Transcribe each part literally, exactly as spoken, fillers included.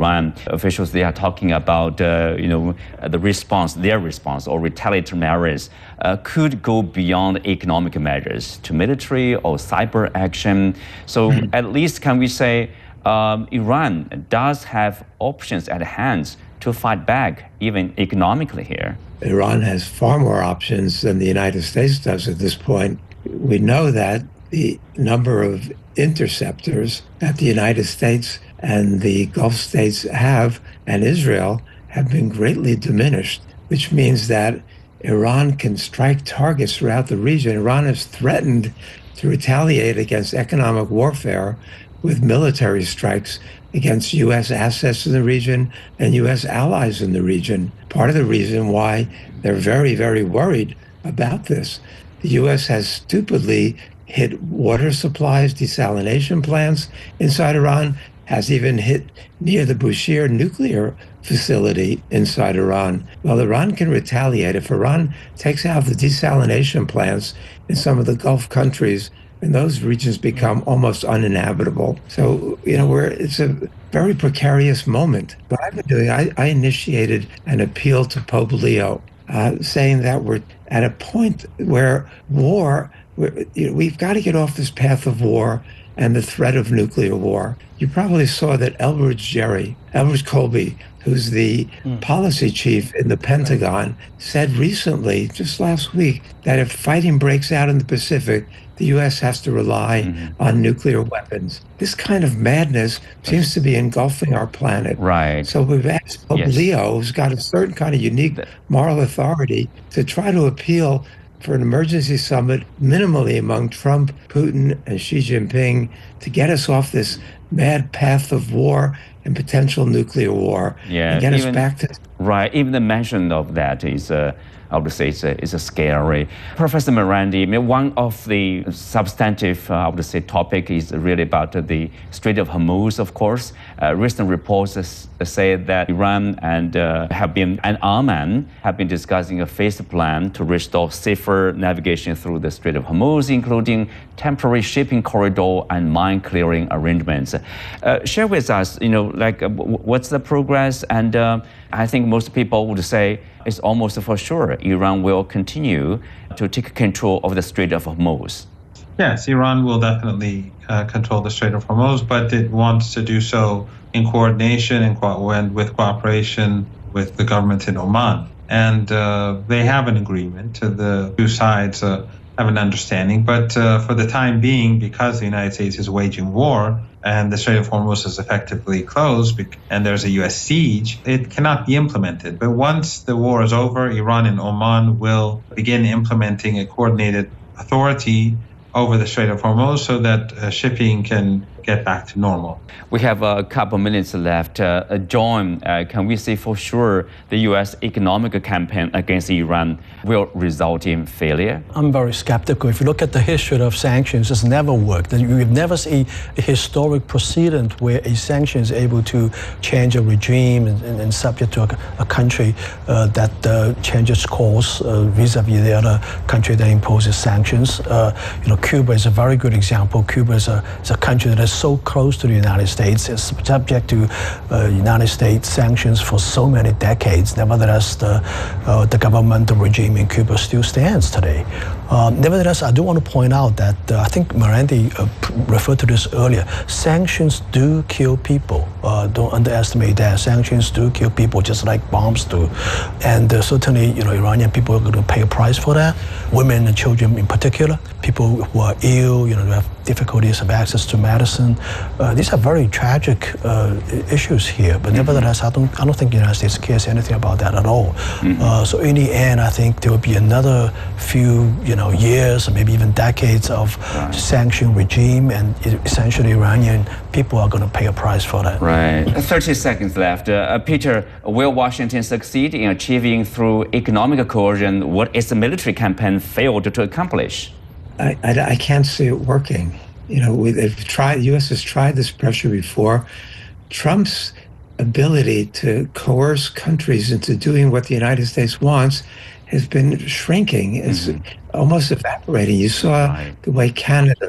Iran. Officials, they are talking about, uh, you know, the response, their response or retaliatory measures uh, could go beyond economic measures to military or cyber action. So mm-hmm. at least can we say um, Iran does have options at hand to fight back, even economically here? Iran has far more options than the United States does at this point. We know that the number of interceptors that the United States and the Gulf states have, and Israel, have been greatly diminished, which means that Iran can strike targets throughout the region. Iran has threatened to retaliate against economic warfare with military strikes against U S assets in the region and U S allies in the region. Part of the reason why they're very, very worried about this. The U S has stupidly hit water supplies, desalination plants inside Iran, has even hit near the Bushehr nuclear facility inside Iran. Well, Iran can retaliate. If Iran takes out the desalination plants in some of the Gulf countries, and those regions become almost uninhabitable. So, you know, we're, it's a very precarious moment. What I've been doing, I, I initiated an appeal to Pope Leo, uh, saying that we're at a point where war, we're, you know, we've got to get off this path of war and the threat of nuclear war. You probably saw that Elbridge Gerry, Elbridge Colby, who's the mm. policy chief in the Pentagon, said recently, just last week, that if fighting breaks out in the Pacific, the U S has to rely mm-hmm. on nuclear weapons. This kind of madness seems to be engulfing our planet. Right. So we've asked Pope yes. Leo, who's got a certain kind of unique moral authority, to try to appeal for an emergency summit minimally among Trump, Putin, and Xi Jinping to get us off this mad path of war and potential nuclear war yeah, and get even, us back to... Right, even the mention of that is... Uh, I would say it's a, it's a scary. Professor Marandi, I mean, one of the substantive, uh, I would say, topic is really about the Strait of Hormuz, of course. Uh, recent reports say that Iran and uh, have been, and Oman have been discussing a phased plan to restore safer navigation through the Strait of Hormuz, including temporary shipping corridor and mine clearing arrangements. Uh, share with us, you know, like uh, what's the progress? And uh, I think most people would say it's almost for sure Iran will continue to take control of the Strait of Hormuz. Yes, Iran will definitely uh, control the Strait of Hormuz, but it wants to do so in coordination and, co- and with cooperation with the government in Oman. And uh, they have an agreement. The two sides uh, have an understanding. But uh, for the time being, because the United States is waging war and the Strait of Hormuz is effectively closed and there's a U S siege, it cannot be implemented. But once the war is over, Iran and Oman will begin implementing a coordinated authority over the Strait of Hormuz so that uh, shipping can get back to normal. We have a couple minutes left. Uh, John, uh, can we say for sure the U S economic campaign against Iran will result in failure? I'm very skeptical. If you look at the history of sanctions, it's never worked. We've never seen a historic precedent where a sanction is able to change a regime and, and, and subject to a, a country uh, that uh, changes course uh, vis-a-vis the other country that imposes sanctions. Uh, you know, Cuba is a very good example. Cuba is a, is a country that is so close to the United States. It's subject to uh, United States sanctions for so many decades. Nevertheless, the, uh, the government, the regime in Cuba still stands today. Uh, nevertheless, I do want to point out that uh, I think Marandi uh, referred to this earlier. Sanctions do kill people. Uh, don't underestimate that. Sanctions do kill people just like bombs do. And uh, certainly, you know, Iranian people are going to pay a price for that. Women and children in particular. People who are ill, you know, who have difficulties of access to medicine. Uh, these are very tragic uh, issues here. But mm-hmm. nevertheless, I don't, I don't think the United States cares anything about that at all. Mm-hmm. Uh, so in the end, I think there will be another few, you know, years or maybe even decades of right. sanction regime, and essentially Iranian people are going to pay a price for that. Right. thirty seconds left. Uh, Peter, will Washington succeed in achieving through economic coercion what its military campaign failed to accomplish? I, I, I can't see it working. You know, we, they've tried, the U S has tried this pressure before. Trump's ability to coerce countries into doing what the United States wants has been shrinking. It's mm-hmm. almost evaporating. You saw right. the way Canada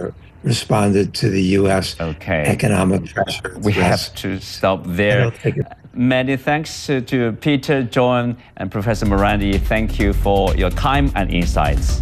responded to the U S Okay. economic pressure. We Yes. have to stop I there. don't think it- Many thanks to, to Peter, John, and Professor Morandi. Thank you for your time and insights.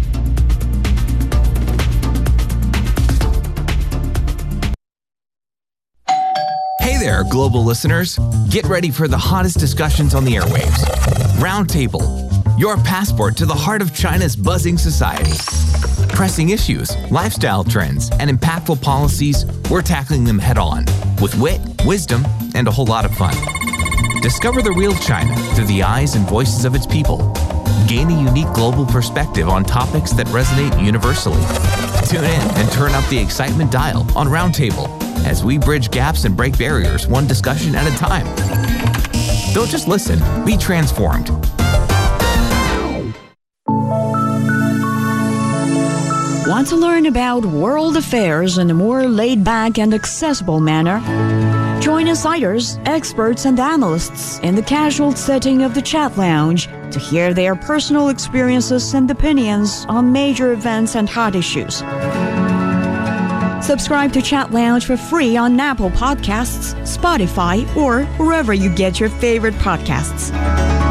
Hey there, global listeners. Get ready for the hottest discussions on the airwaves. Roundtable, your passport to the heart of China's buzzing society. Pressing issues, lifestyle trends, and impactful policies, we're tackling them head on with wit, wisdom, and a whole lot of fun. Discover the real China through the eyes and voices of its people. Gain a unique global perspective on topics that resonate universally. Tune in and turn up the excitement dial on Roundtable as we bridge gaps and break barriers one discussion at a time. Don't just listen, be transformed. Want to learn about world affairs in a more laid-back and accessible manner? Join insiders, experts, and analysts in the casual setting of the Chat Lounge to hear their personal experiences and opinions on major events and hot issues. Subscribe to Chat Lounge for free on Apple Podcasts, Spotify, or wherever you get your favorite podcasts.